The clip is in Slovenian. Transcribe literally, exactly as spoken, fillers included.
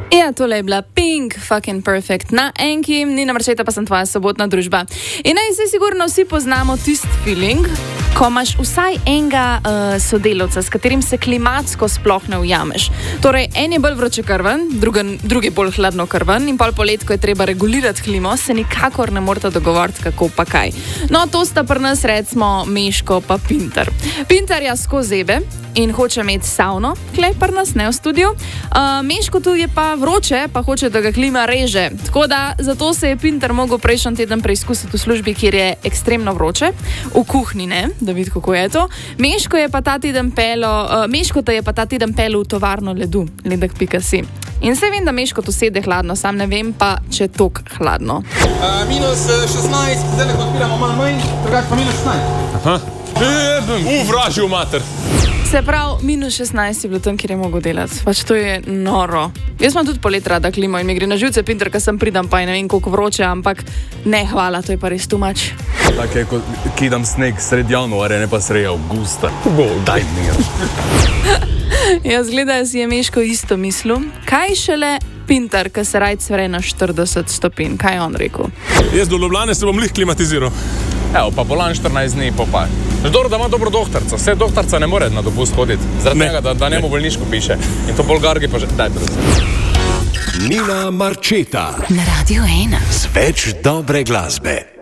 Ja, tole je bila Pink, fucking perfect. Na enki, Nina Marčeta, pa sem tvoja sobotna družba. In naj se sigurno vsi poznamo tisti feeling, ko imaš vsaj enega uh, sodelavca, s katerim se klimatsko sploh ne ujameš. Torej, en je bolj vročekrven, drugi bolj hladnokrven in pol polet, ko je treba regulirati klimo, se nikakor ne morete dogovoriti, kako pa kaj. No, to sta pri nas recimo Meško pa Pinter. Pinter je skozi zebe in hoče imeti savno, klej pri nas, ne v studiu. Uh, Meško tu je pa vroče, pa hoče, da ga klima reže. Tako da, zato se je Pinter mogel prejšnji teden preizkusiti v službi, kjer je ekstremno vroče, v kuhinji, ne, da vidi, kako je to. Meško je pa ta teden pelo, uh, Meško te je pa ta teden pelo v tovarno ledu, ledek pika si. In se vem, da Meško tu sede hladno, sam ne vem pa, če je tok hladno. Uh, minus šestnajst, zdaj lahko odpiramo malo manj, drugače pa minus šestnajst. Aha, u, vražil mater. Se pravi, minus šestnajst je bilo tam, kjer je mogel delati. Pač to je noro. Jaz imam tudi polet rada klimo in mi gre na živce, Pinter, ko sem pridem, pa je ne vem koliko vroče, ampak ne, hvala, to je pa res too much. Tako je, ko kidam sneg sred januarja, ne pa sred avgusta. Daj mir. Jaz gledaj, si je Meško isto mislil. Kaj šele Pinter, ko se raj cvre na štirideset stopinj? Kaj je on rekel? Jaz do Ljubljane se bom lih klimatiziral. Evo, pa bolan štirinajst dni po pa. Ždor, da ima dobro doktorca, vse doktorca ne more na dopust hoditi. Zaradi tega, da, da njemu bolniško piše. In to bolgargi pa že... Daj, Nina Marčeta. Na Radio ena. Z več dobre glasbe.